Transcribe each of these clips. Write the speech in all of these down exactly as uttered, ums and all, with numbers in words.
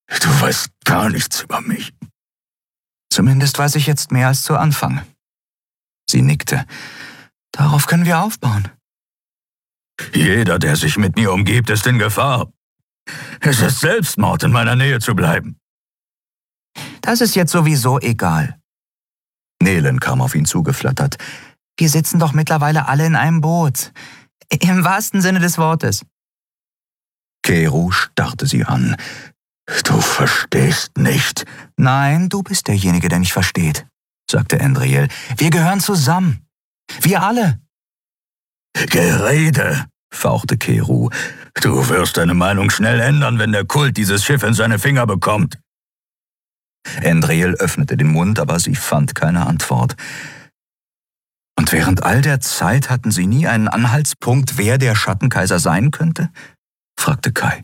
Du weißt gar nichts über mich. Zumindest weiß ich jetzt mehr als zu Anfang. Sie nickte. Darauf können wir aufbauen. Jeder, der sich mit mir umgibt, ist in Gefahr. Es ist Selbstmord, in meiner Nähe zu bleiben. Das ist jetzt sowieso egal. Nelen kam auf ihn zugeflattert. Wir sitzen doch mittlerweile alle in einem Boot. Im wahrsten Sinne des Wortes. Keru starrte sie an. Du verstehst nicht. Nein, du bist derjenige, der nicht versteht, sagte Endriel. Wir gehören zusammen. Wir alle. Gerede, fauchte Keru. Du wirst deine Meinung schnell ändern, wenn der Kult dieses Schiff in seine Finger bekommt. Endriel öffnete den Mund, aber sie fand keine Antwort. Und während all der Zeit hatten sie nie einen Anhaltspunkt, wer der Schattenkaiser sein könnte? Fragte Kai.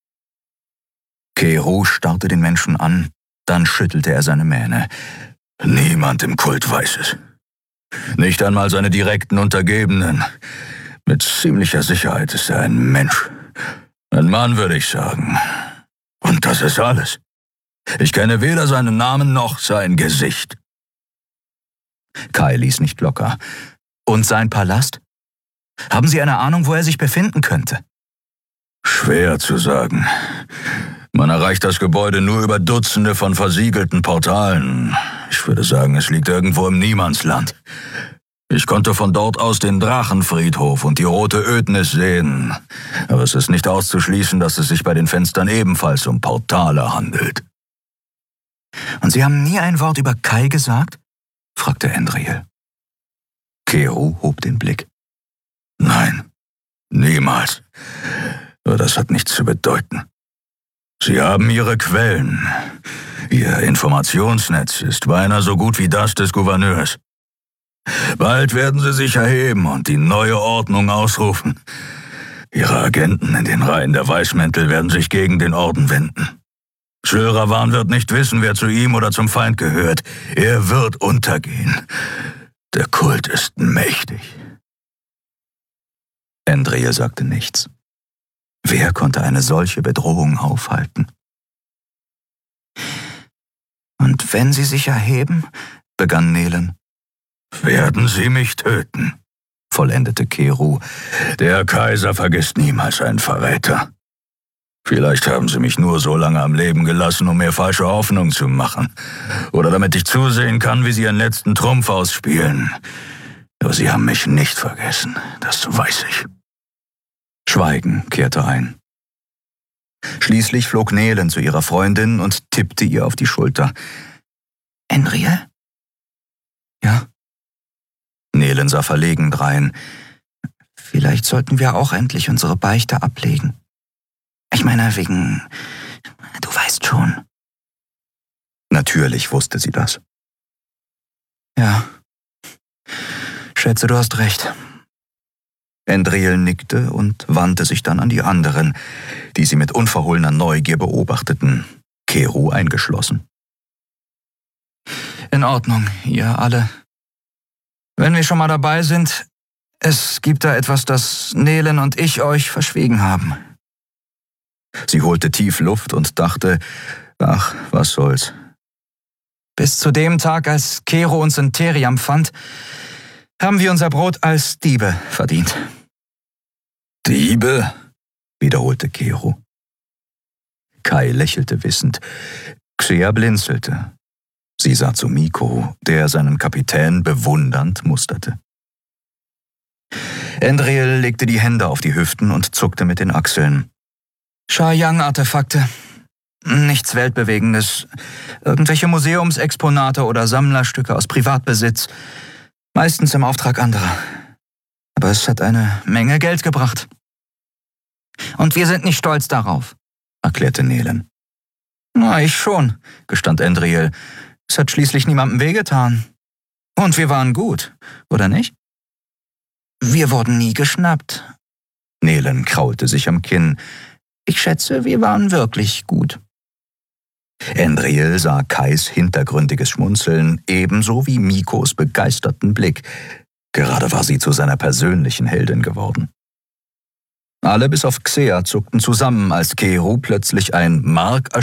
Keru starrte den Menschen an, dann schüttelte er seine Mähne. Niemand im Kult weiß es. Nicht einmal seine direkten Untergebenen. Mit ziemlicher Sicherheit ist er ein Mensch. Ein Mann, würde ich sagen. Und das ist alles. Ich kenne weder seinen Namen noch sein Gesicht. Kai ließ nicht locker. Und sein Palast? Haben Sie eine Ahnung, wo er sich befinden könnte? Schwer zu sagen. Man erreicht das Gebäude nur über Dutzende von versiegelten Portalen. Ich würde sagen, es liegt irgendwo im Niemandsland. Ich konnte von dort aus den Drachenfriedhof und die Rote Ödnis sehen. Aber es ist nicht auszuschließen, dass es sich bei den Fenstern ebenfalls um Portale handelt. Und Sie haben nie ein Wort über Kai gesagt? Fragte Endriel. Keru hob den Blick. Nein, niemals. Aber das hat nichts zu bedeuten. Sie haben ihre Quellen. Ihr Informationsnetz ist beinahe so gut wie das des Gouverneurs. Bald werden sie sich erheben und die neue Ordnung ausrufen. Ihre Agenten in den Reihen der Weißmäntel werden sich gegen den Orden wenden. Schlörawan wird nicht wissen, wer zu ihm oder zum Feind gehört. Er wird untergehen. Der Kult ist mächtig. Endriel sagte nichts. Wer konnte eine solche Bedrohung aufhalten? Und wenn sie sich erheben, begann Nelen. Werden sie mich töten, vollendete Keru. Der Kaiser vergisst niemals einen Verräter. Vielleicht haben sie mich nur so lange am Leben gelassen, um mir falsche Hoffnung zu machen. Oder damit ich zusehen kann, wie sie ihren letzten Trumpf ausspielen. Aber sie haben mich nicht vergessen, das weiß ich. Schweigen kehrte ein. Schließlich flog Nelen zu ihrer Freundin und tippte ihr auf die Schulter. »Endriel?« »Ja?« Nelen sah verlegen drein. »Vielleicht sollten wir auch endlich unsere Beichte ablegen. Ich meine, wegen... Du weißt schon.« Natürlich wusste sie das. »Ja, schätze, du hast recht.« Endriel nickte und wandte sich dann an die anderen, die sie mit unverhohlener Neugier beobachteten, Keru eingeschlossen. »In Ordnung, ihr alle. Wenn wir schon mal dabei sind, es gibt da etwas, das Nelen und ich euch verschwiegen haben.« Sie holte tief Luft und dachte, ach, was soll's. »Bis zu dem Tag, als Kero uns in Teriam fand, haben wir unser Brot als Diebe verdient.« »Diebe?« wiederholte Keru. Kai lächelte wissend. Xea blinzelte. Sie sah zu Miko, der seinen Kapitän bewundernd musterte. Endriel legte die Hände auf die Hüften und zuckte mit den Achseln. Sha-Yang-Artefakte. Nichts Weltbewegendes. Irgendwelche Museumsexponate oder Sammlerstücke aus Privatbesitz. Meistens im Auftrag anderer. Aber es hat eine Menge Geld gebracht. Und wir sind nicht stolz darauf, erklärte Nelen. Na, ich schon, gestand Endriel. Es hat schließlich niemandem wehgetan. Und wir waren gut, oder nicht? Wir wurden nie geschnappt. Nelen kraulte sich am Kinn. Ich schätze, wir waren wirklich gut. Endriel sah Kais hintergründiges Schmunzeln, ebenso wie Mikos begeisterten Blick. Gerade war sie zu seiner persönlichen Heldin geworden. Alle bis auf Xea zuckten zusammen, als Keru plötzlich ein mark